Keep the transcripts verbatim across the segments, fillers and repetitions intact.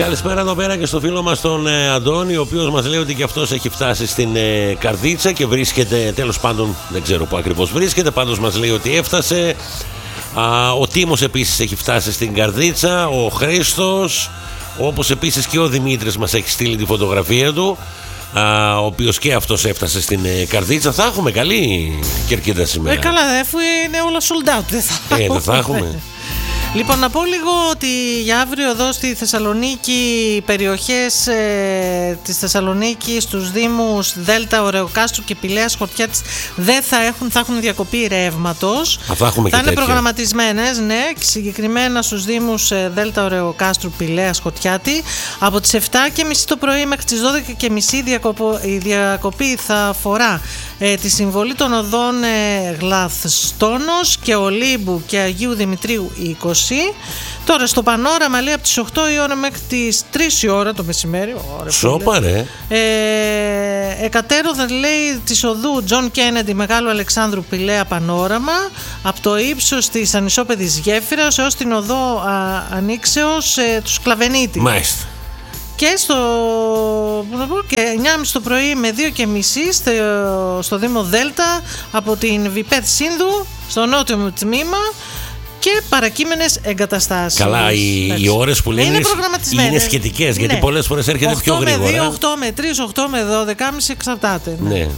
Καλησπέρα εδώ πέρα και στο φίλο μας τον ε, Αντώνη, ο οποίος μας λέει ότι και αυτός έχει φτάσει στην ε, Καρδίτσα και βρίσκεται, τέλος πάντων δεν ξέρω που ακριβώς βρίσκεται, πάντως μας λέει ότι έφτασε. Α, ο Τίμος επίσης έχει φτάσει στην Καρδίτσα, ο Χρήστος, όπως επίσης και ο Δημήτρης μας έχει στείλει τη φωτογραφία του, α, ο οποίος και αυτός έφτασε στην ε, Καρδίτσα. Θα έχουμε καλή κερκίδα σήμερα. Ε, καλά, αφού είναι όλα sold out, δεν θα ε, δεν θα έχουμε. Λοιπόν, να πω λίγο ότι για αύριο εδώ στη Θεσσαλονίκη, οι περιοχές ε, της Θεσσαλονίκης, στους Δήμους Δέλτα, Ωρεοκάστρου και Πηλαίας Χορτιάτης δεν θα έχουν, θα έχουν διακοπή ρεύματος. Θα, έχουμε θα και είναι τέτοια. προγραμματισμένες, ναι, συγκεκριμένα στους Δήμους ε, Δέλτα, Ωρεοκάστρου, Πηλαίας Χορτιάτη. Από τις επτά και μισή το πρωί μέχρι τις δώδεκα και μισή διακοπο, η διακοπή θα αφορά ε, τη συμβολή των οδών ε, Γλαθστόνος και Ολύμπου και Αγίου Δημητρίου είκοσι. Τώρα στο πανόραμα λέει από τις οκτώ η ώρα μέχρι τις τρεις η ώρα το μεσημέρι. Σόπα ρε. ε, Εκατέρωθεν λέει της οδού Τζον Κέννεντι Μεγάλου Αλεξάνδρου Πηλαία πανόραμα από το ύψος της ανισόπεδης γέφυρας έως την οδό α, Ανοίξεως ε, του Σκλαβενίτη. Μάλιστα. Και στο και εννιά και μισή το πρωί με δύο και μισή στο, στο Δήμο Δέλτα από την Βιπέτ Σύνδου στο νότιο μου τμήμα και παρακείμενες εγκαταστάσεις. Καλά, οι, οι ώρες που λένε είναι, είναι, είναι σχετικές, γιατί ναι. πολλές φορές έρχεται πιο γρήγορα. οκτώ με δύο, οκτώ με τρεις, οκτώ με δώδεκα και μισή εξαρτάται. Ναι. ναι.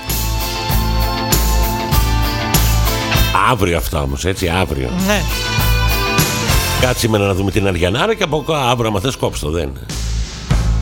Αύριο αυτά όμως, έτσι, αύριο. Ναι. Κάτσε σήμερα να δούμε την Αριανάρα και από αύριο άμα θες κόψω, δεν.